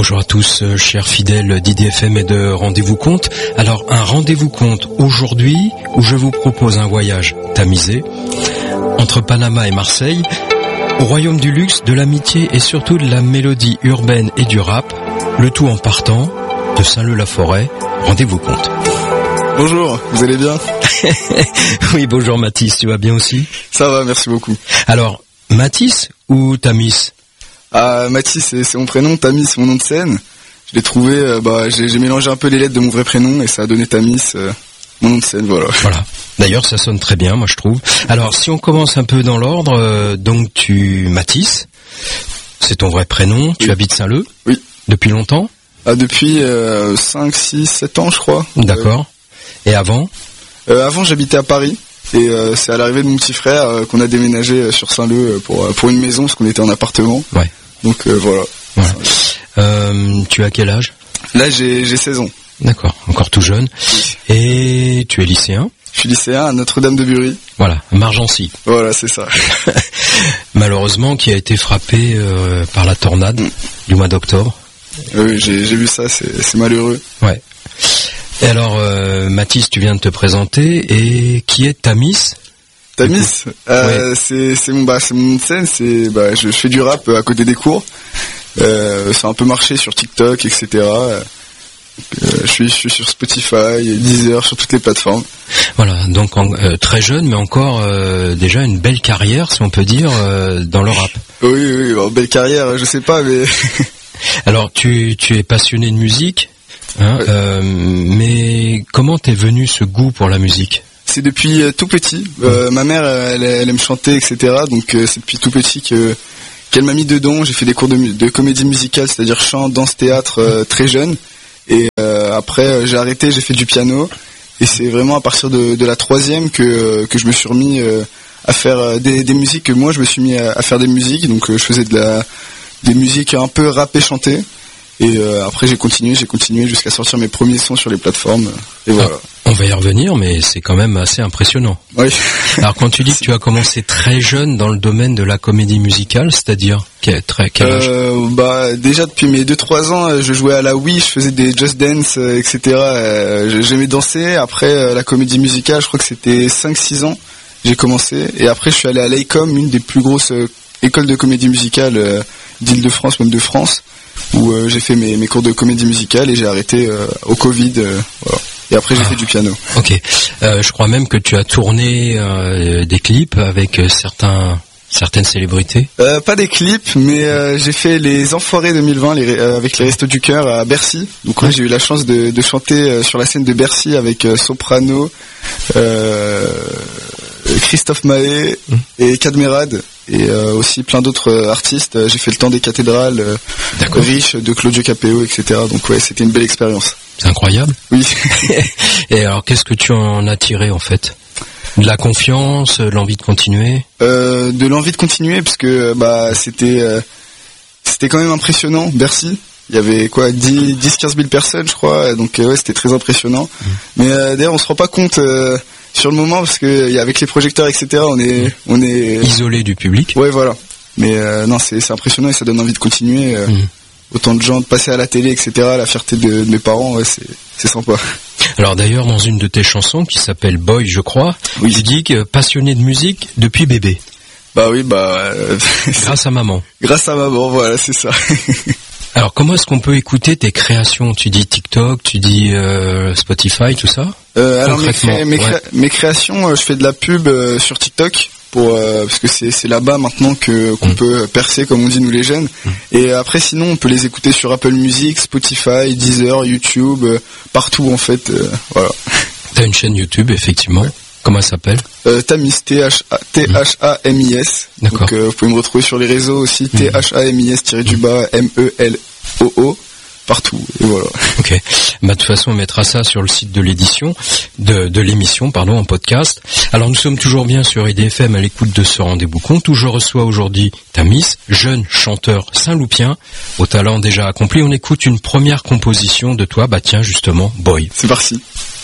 Bonjour à tous, chers fidèles d'IDFM et de Rendez-vous Compte. Alors, un Rendez-vous Compte aujourd'hui où je vous propose un voyage tamisé entre Panama et Marseille, au royaume du luxe, de l'amitié et surtout de la mélodie urbaine et du rap, le tout en partant de Saint-Leu-la-Forêt. Rendez-vous Compte. Bonjour, vous allez bien? Oui, bonjour Mathis, tu vas bien aussi? Ça va, merci beaucoup. Alors, Mathis ou Tamis? Ah, Mathis, c'est mon prénom, Tamis, c'est mon nom de scène. Je l'ai trouvé, j'ai mélangé un peu les lettres de mon vrai prénom et ça a donné Tamis, mon nom de scène, voilà. Voilà. D'ailleurs, ça sonne très bien, moi je trouve. Alors, si on commence un peu dans l'ordre, donc Mathis, c'est ton vrai prénom, tu habites Saint-Leu? Oui. Depuis longtemps? Depuis 5, 6, 7 ans, je crois. D'accord. Et avant? Avant, j'habitais à Paris. Et c'est à l'arrivée de mon petit frère qu'on a déménagé sur Saint-Leu pour une maison, parce qu'on était en appartement. Ouais. Donc voilà. Tu as quel âge? Là, j'ai 16 ans. D'accord, encore tout jeune. Oui. Et tu es lycéen? Je suis lycéen à Notre-Dame-de-Bury. Voilà, à Margency. Voilà, c'est ça. Malheureusement, qui a été frappé par la tornade du mois d'octobre. Oui, j'ai vu ça, c'est malheureux. Ouais. Et alors, Mathis, tu viens de te présenter, et qui est Tamis? Tamis, c'est mon nom de scène, je fais du rap à côté des cours, c'est un peu marché sur TikTok, etc. Je suis sur Spotify, Deezer, sur toutes les plateformes. Voilà, donc très jeune, mais encore déjà une belle carrière, si on peut dire, dans le rap. Oui, belle carrière, je sais pas, mais... Alors, tu es passionné de musique, hein, ouais. Mais comment t'es venu ce goût pour la musique? C'est depuis tout petit. Ma mère, elle aime chanter, etc. Donc c'est depuis tout petit qu'elle m'a mis dedans. J'ai fait des cours de comédie musicale, c'est-à-dire chant, danse, théâtre, très jeune. Et après, j'ai arrêté, j'ai fait du piano. Et c'est vraiment à partir de la 3e que je me suis remis à faire des musiques. Que moi, je me suis mis à faire des musiques. Donc je faisais des musiques un peu rap et chantées. Et après j'ai continué jusqu'à sortir mes premiers sons sur les plateformes. Et voilà. On va y revenir, mais c'est quand même assez impressionnant. Oui. Alors quand tu dis que tu as commencé très jeune dans le domaine de la comédie musicale, c'est-à-dire quel âge? Déjà depuis mes 2-3 ans, je jouais à la Wii, je faisais des Just Dance, etc. J'aimais danser. Après la comédie musicale, je crois que c'était 5-6 ans, j'ai commencé. Et après je suis allé à l'EICOM, une des plus grosses écoles de comédie musicale d'Île-de-France, même de France, où j'ai fait mes cours de comédie musicale et j'ai arrêté au Covid. Voilà. Et après j'ai fait du piano. Ok. Je crois même que tu as tourné des clips avec certaines célébrités. Pas des clips, mais j'ai fait les Enfoirés 2020 avec les Restos du Cœur à Bercy. Donc là j'ai eu la chance de chanter sur la scène de Bercy avec Soprano, Christophe Mahé et Cadmerade. Et aussi plein d'autres artistes. J'ai fait le Temps des cathédrales, Riche de Claudio Capéo, etc. Donc ouais, c'était une belle expérience. C'est incroyable. Oui. Et alors, qu'est-ce que tu en as tiré en fait? De la confiance, l'envie de continuer? De l'envie de continuer, parce que c'était quand même impressionnant, Bercy. Il y avait 10-15 000 personnes, je crois. Donc ouais, c'était très impressionnant. Mais d'ailleurs, on se rend pas compte sur le moment, parce que avec les projecteurs, etc., on est isolé du public. Ouais, voilà. Mais non, c'est impressionnant et ça donne envie de continuer. Autant de gens de passer à la télé, etc. La fierté de mes parents, ouais, c'est sympa. Alors d'ailleurs, dans une de tes chansons qui s'appelle Boy, je crois, oui. Tu dis que passionné de musique depuis bébé. Bah oui, grâce à maman. Grâce à maman, voilà, c'est ça. Alors comment est-ce qu'on peut écouter tes créations? Tu dis TikTok, tu dis Spotify, tout ça? Alors mes créations, je fais de la pub sur TikTok parce que c'est là-bas maintenant qu'on peut percer, comme on dit nous les jeunes. Et après sinon on peut les écouter sur Apple Music, Spotify, Deezer, YouTube, partout en fait. Voilà. T'as une chaîne YouTube effectivement. Ouais. Comment elle s'appelle? Tamis, T-H-A-M-I-S. D'accord. Donc vous pouvez me retrouver sur les réseaux aussi, T-H-A-M-I-S-M-E-L-O, partout. Et voilà. Ok. De toute façon, on mettra ça sur le site de l'édition, de l'émission, en podcast. Alors nous sommes toujours bien sur IDFM à l'écoute de ce Rendez-vous Compte où je reçois aujourd'hui Tamis, jeune chanteur saint-loupien, au talent déjà accompli. On écoute une première composition de toi, tiens justement, Boy. C'est parti.